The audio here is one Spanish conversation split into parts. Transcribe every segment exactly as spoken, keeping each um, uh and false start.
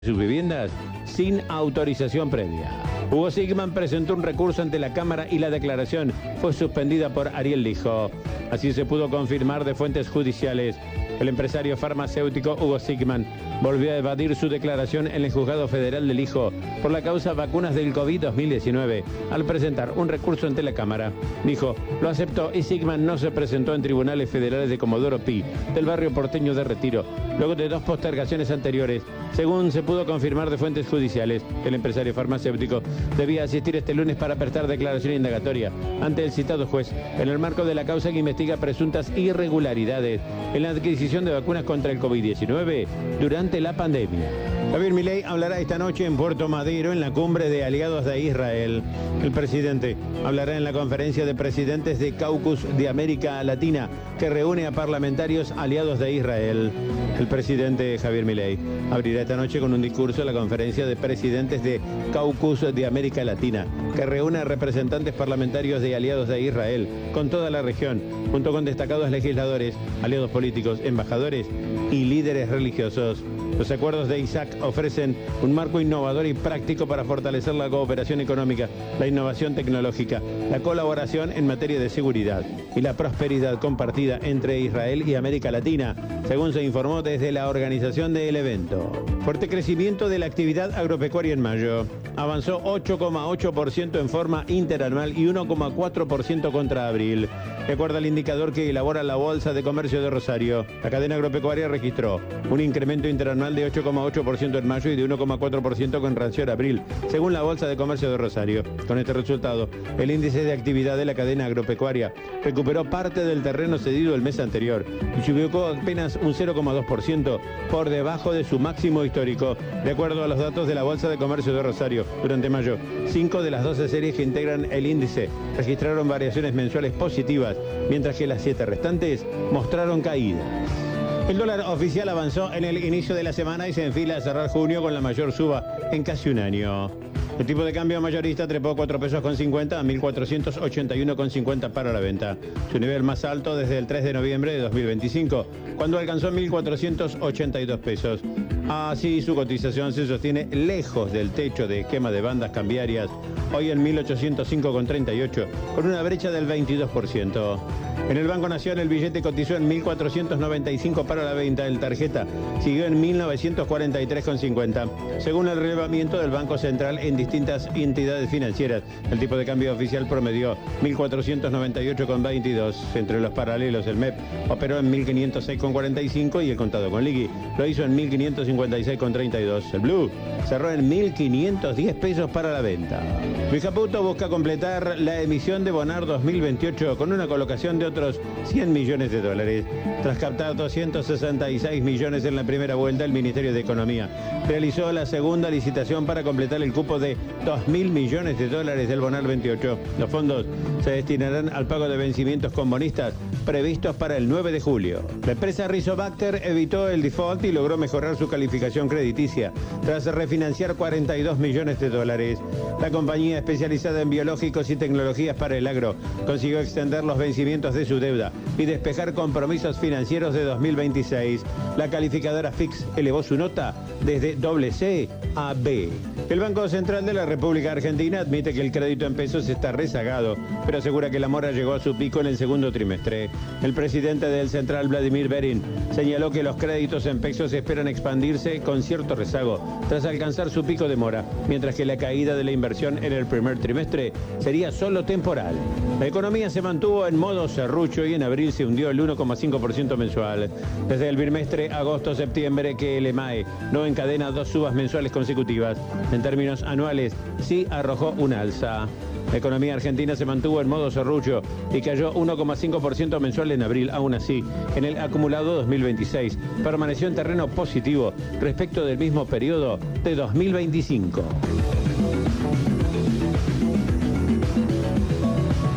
sus viviendas sin autorización previa. Hugo Sigman presentó un recurso ante la Cámara y la declaración fue suspendida por Ariel Lijo. Así se pudo confirmar de fuentes judiciales. El empresario farmacéutico Hugo Sigman volvió a evadir su declaración en el Juzgado Federal de Lijo por la causa vacunas del COVID dos mil diecinueve al presentar un recurso ante la Cámara. Dijo, lo aceptó y Sigman no se presentó en tribunales federales de Comodoro Pi, del barrio porteño de Retiro, luego de dos postergaciones anteriores. Según se pudo confirmar de fuentes judiciales, el empresario farmacéutico debía asistir este lunes para prestar declaración indagatoria ante el citado juez en el marco de la causa que investiga presuntas irregularidades en la adquisición de vacunas contra el COVID diecinueve durante la pandemia. Javier Milei hablará esta noche en Puerto Madero en la cumbre de aliados de Israel. El presidente hablará en la conferencia de presidentes de Caucus de América Latina que reúne a parlamentarios aliados de Israel. El presidente Javier Milei abrirá esta noche con un discurso la conferencia de presidentes de Caucus de América Latina que reúne a representantes parlamentarios de aliados de Israel con toda la región, junto con destacados legisladores, aliados políticos, embajadores y líderes religiosos. Los acuerdos de Isaac ofrecen un marco innovador y práctico para fortalecer la cooperación económica, la innovación tecnológica, la colaboración en materia de seguridad y la prosperidad compartida entre Israel y América Latina, según se informó desde la organización del evento. Fuerte crecimiento de la actividad agropecuaria en mayo. Avanzó ocho coma ocho por ciento en forma interanual y uno coma cuatro por ciento contra abril. De acuerdo al indicador que elabora la Bolsa de Comercio de Rosario, la cadena agropecuaria registró un incremento interanual de ocho coma ocho por ciento en mayo y de uno coma cuatro por ciento con relación a abril, según la Bolsa de Comercio de Rosario. Con este resultado, el índice de actividad de la cadena agropecuaria recuperó parte del terreno cedido el mes anterior y se ubicó apenas un cero coma dos por ciento por debajo de su máximo histórico, de acuerdo a los datos de la Bolsa de Comercio de Rosario. Durante mayo, cinco de las doce series que integran el índice registraron variaciones mensuales positivas, mientras que las siete restantes mostraron caídas. El dólar oficial avanzó en el inicio de la semana y se enfila a cerrar junio con la mayor suba en casi un año. El tipo de cambio mayorista trepó cuatro pesos con cincuenta a mil cuatrocientos ochenta y uno con cincuenta para la venta, su nivel más alto desde el tres de noviembre de dos mil veinticinco, cuando alcanzó mil cuatrocientos ochenta y dos pesos. Así, su cotización se sostiene lejos del techo de esquema de bandas cambiarias, hoy en mil ochocientos cinco con treinta y ocho, con una brecha del veintidós por ciento. En el Banco Nación el billete cotizó en mil cuatrocientos noventa y cinco para la venta, el tarjeta siguió en mil novecientos cuarenta y tres con cincuenta. Según el relevamiento del Banco Central en distintas entidades financieras, el tipo de cambio oficial promedió mil cuatrocientos noventa y ocho con veintidós. Entre los paralelos, el M E P operó en mil quinientos seis con cuarenta y cinco y el contado con liqui lo hizo en mil quinientos cincuenta y seis con treinta y dos. El Blue cerró en mil quinientos diez pesos para la venta. Luis Caputo busca completar la emisión de Bonar dos mil veintiocho con una colocación de otros cien millones de dólares. Tras captar doscientos sesenta y seis millones en la primera vuelta, el Ministerio de Economía realizó la segunda licitación para completar el cupo de dos mil millones de dólares del Bonar veintiocho. Los fondos se destinarán al pago de vencimientos con bonistas previstos para el nueve de julio. La empresa Rizobacter evitó el default y logró mejorar su calificación crediticia tras refinanciar cuarenta y dos millones de dólares. La compañía especializada en biológicos y tecnologías para el agro consiguió extender los vencimientos de su deuda y despejar compromisos financieros de dos mil veintiséis. La calificadora Fitch elevó su nota desde doble C a B. El Banco Central de la República Argentina admite que el crédito en pesos está rezagado, pero asegura que la mora llegó a su pico en el segundo trimestre. El presidente del Central, Vladimir Berin, señaló que los créditos en pesos esperan expandirse con cierto rezago tras alcanzar su pico de mora, mientras que la caída de la inversión en el primer trimestre sería solo temporal. La economía se mantuvo en modo serrucho y en abril se hundió el uno coma cinco por ciento mensual. Desde el bimestre agosto-septiembre que el E M A E no encadena dos subas mensuales consecutivas. En términos anuales, sí arrojó un alza. La economía argentina se mantuvo en modo serrucho y cayó uno coma cinco por ciento mensual en abril. Aún así, en el acumulado dos mil veintiséis, permaneció en terreno positivo respecto del mismo periodo de dos mil veinticinco.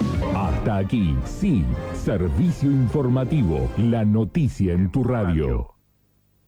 Hasta aquí, sí, servicio informativo, la noticia en tu radio.